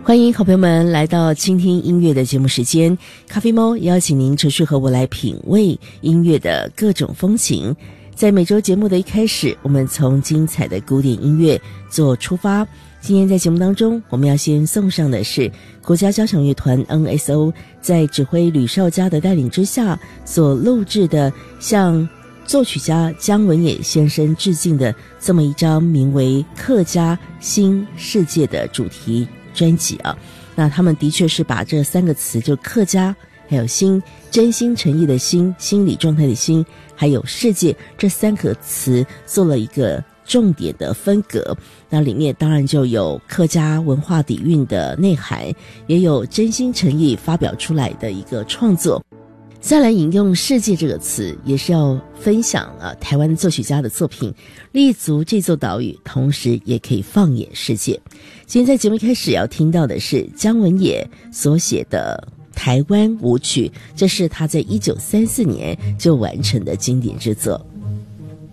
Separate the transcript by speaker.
Speaker 1: 欢迎好朋友们来到倾听音乐的节目时间，咖啡猫邀请您持续和我来品味音乐的各种风情。在每周节目的一开始，我们从精彩的古典音乐做出发。今天在节目当中，我们要先送上的是国家交响乐团 NSO 在指挥吕绍嘉的带领之下所录制的向作曲家姜文也先生致敬的这么一张名为《客家新世界》的主题专辑啊。那他们的确是把这三个词，就客家还有心，真心诚意的心，心理状态的心，还有世界，这三个词做了一个重点的分隔。那里面当然就有客家文化底蕴的内涵，也有真心诚意发表出来的一个创作。再来引用世界这个词，也是要分享台湾作曲家的作品，立足这座岛屿，同时也可以放眼世界。今天在节目开始要听到的是姜文也所写的台湾舞曲，这是他在1934年就完成的经典之作。